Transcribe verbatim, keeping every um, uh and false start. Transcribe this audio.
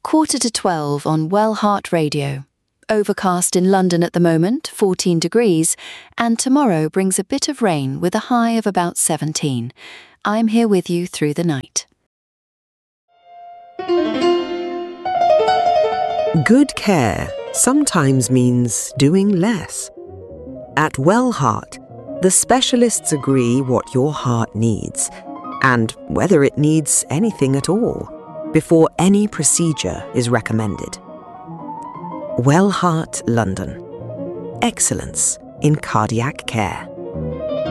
Quarter to twelve on Wellheart Radio. Overcast in London at the moment, fourteen degrees, and tomorrow brings a bit of rain with a high of about seventeen. I'm here with you through the night. Good care sometimes means doing less. At Wellheart, the specialists agree what your heart needs, and whether it needs anything at all, before any procedure is recommended. Wellheart London. Excellence in cardiac care.